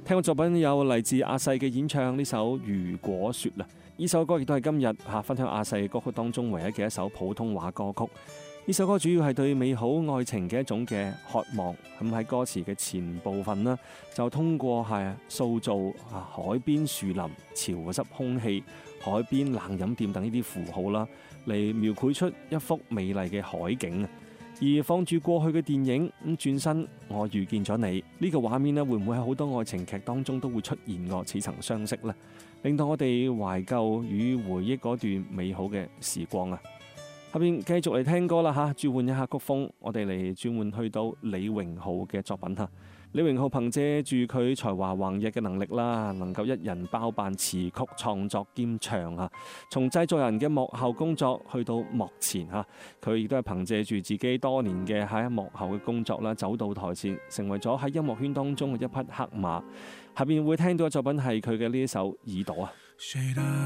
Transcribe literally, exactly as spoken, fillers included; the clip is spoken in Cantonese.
聽過作品有嚟自阿細嘅演唱呢首《如果說》啦，呢首歌亦都係今日嚇分享阿細歌曲當中唯一嘅一首普通話歌曲。呢首歌主要係對美好愛情嘅一種嘅渴望，咁喺歌詞嘅前部分啦，就通過係塑造啊海邊樹林、潮濕空氣、海邊冷飲店等呢啲符號啦，嚟描繪出一幅美麗嘅海景啊。而放住過去嘅電影咁轉身，我遇見咗你呢個畫面咧，會唔會喺好多愛情劇當中都會出現過似曾相識呢？令到我哋懷舊與回憶嗰段美好嘅時光啊！下邊繼續嚟聽歌啦吓，轉換一下曲風，我哋嚟轉換去到李榮浩嘅作品吓。李榮浩憑借住佢才華橫溢嘅能力啦，能夠一人包辦詞曲創作兼唱啊。從製作人嘅幕後工作去到幕前吓，佢亦都係憑借住自己多年嘅喺幕後嘅工作啦，走到台前，成為咗喺音樂圈當中嘅一匹黑馬。下邊會聽到嘅作品係佢嘅呢一首《耳朵》啊。